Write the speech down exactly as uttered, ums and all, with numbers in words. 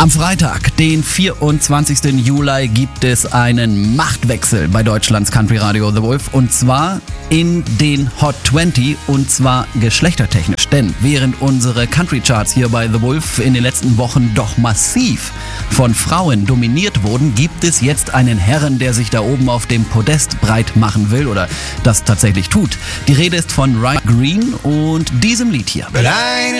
Am Freitag, den vierundzwanzigsten Juli, gibt es einen Machtwechsel bei Deutschlands Country Radio The Wolf, und zwar in den Hot zwanzig, und zwar geschlechtertechnisch. Denn während unsere Country Charts hier bei The Wolf in den letzten Wochen doch massiv von Frauen dominiert wurden, gibt es jetzt einen Herren, der sich da oben auf dem Podest breit machen will oder das tatsächlich tut. Die Rede ist von Ryan Green und diesem Lied hier. But I ain't